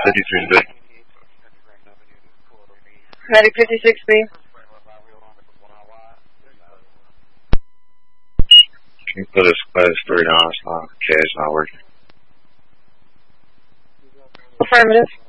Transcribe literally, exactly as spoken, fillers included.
fifty-three B. Medic fifty-six B. Can you put a class three on? It's not, okay, it's not working. Affirmative.